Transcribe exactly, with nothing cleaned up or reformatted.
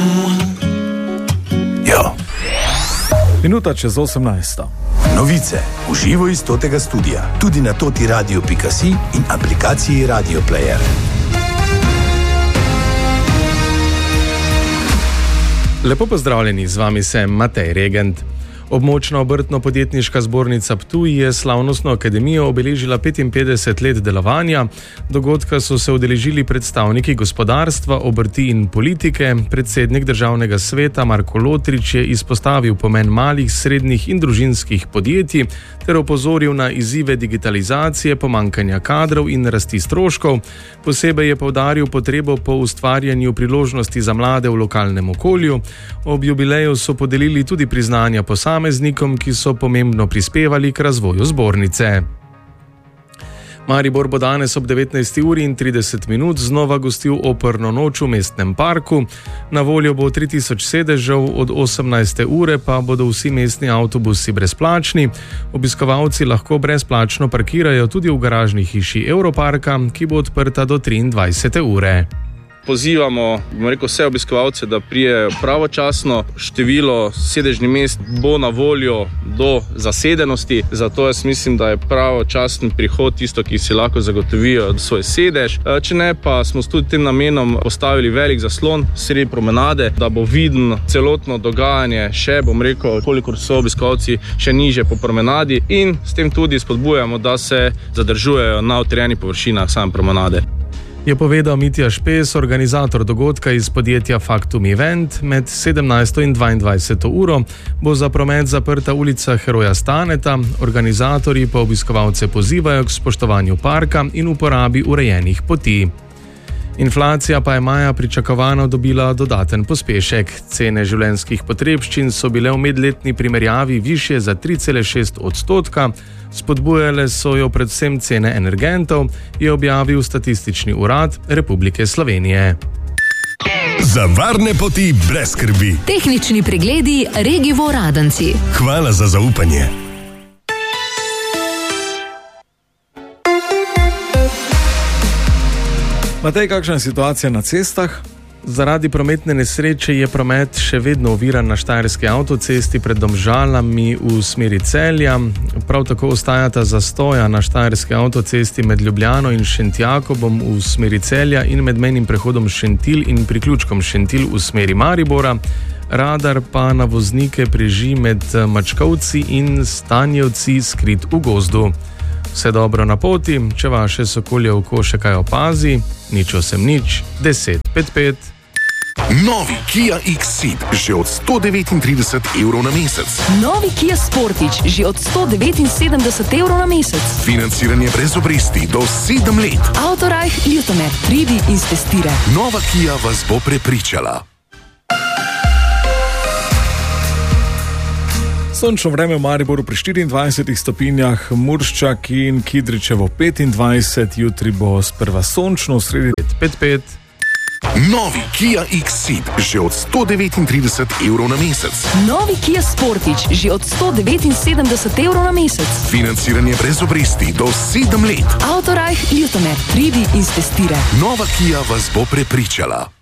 Jo. Minuta čez osemnajsto. Novice v živo iz totega studia, tudi na totiradio pika si in aplikaciji Radio Player. Lepo pozdravljeni, z vami sem Matej Regent. Območna obrtno-podjetniška zbornica Ptuj je slavnostno akademijo obeležila petinpetdeset let delovanja. Dogodka so se udeležili predstavniki gospodarstva, obrti in politike. Predsednik državnega sveta Marko Lotrič je izpostavil pomen malih, srednjih in družinskih podjetij ter opozoril na izzive digitalizacije, pomanjkanja kadrov in rasti stroškov. Posebej je poudaril potrebo po ustvarjanju priložnosti za mlade v lokalnem okolju. Ob jubileju so podelili tudi priznanja posameznikom, ki so pomembno prispevali k razvoju zbornice. Maribor bo danes ob devetnajsti uri in trideset minut znova gostil operno noč v mestnem parku. Na voljo bo tri tisoč sedežev, od osemnajste ure pa bodo vsi mestni avtobusi brezplačni. Obiskovalci lahko brezplačno parkirajo tudi v garažni hiši Europarka, ki bo odprta do triindvajsete ure. Pozivamo, bom rekel, vse obiskovalce, da prijejo pravočasno. Število sedežnih mest bo na voljo do zasedenosti, zato jaz mislim, da je pravočasen prihod tisto, ki si lahko zagotovijo svoj sedež. Če ne, pa smo s tudi tem namenom postavili velik zaslon sredi promenade, da bo viden celotno dogajanje še, bom rekel, kolikor so obiskovalci še niže po promenadi, in s tem tudi spodbujamo, da se zadržujejo na utrjenih površinah same promenade. Je povedal Mitja Špes, organizator dogodka iz podjetja Faktum Event. Med sedemnajsto in dvaindvajseto uro bo za promet zaprta ulica Heroja Staneta, organizatorji pa obiskovalce pozivajo k spoštovanju parka in uporabi urejenih poti. Inflacija pa je maja pričakovano dobila dodaten pospešek. Cene življenjskih potrebščin so bile v medletni primerjavi višje za tri cele šest odstotka. Spodbujale so jo predvsem cene energentov, je objavil Statistični urad Republike Slovenije. Za varne poti brez skrbi. Tehnični pregledi Regivo Radenci. Hvala za zaupanje. Matej, kakšna je situacija na cestah? Zaradi prometne nesreče je promet še vedno oviran na štajerski avtocesti pred Domžalami v smeri Celja. Prav tako ostajata zastoja na štajerski avtocesti med Ljubljano in Šentjakobom v smeri Celja in med mejnim prehodom Šentilj in priključkom Šentilj v smeri Maribora. Radar pa na voznike preži med Mačkovci in Stanjevci skrit v gozdu. Vse dobro na poti, če vaše sokolje oko še kaj opazi, nič osem nič, deset pet pet. Novi Kia X-Ceed že od sto devetintrideset evrov na mesec. Novi Kia Sportage že od sto devetinsedemdeset evrov na mesec. Financiranje brez obresti do sedem let. Autorajh Ljutomer, pridi in stestiraj. Nova Kia vas bo prepričala. Sončno vreme v Mariboru pri štiriindvajsetih stopinjah, Murščak in Kidričevo petindvajset, jutri bo sprva sončno, v sredi pet pet. Novi Kia X-Ceed že od sto devetintrideset evrov na mesec. Novi Kia Sportage že od sto devetinsedemdeset evrov na mesec. Financiranje brez obresti do sedem let. Autorajh Ljutomer, pridi in stestiraj. Nova Kia vas bo prepričala.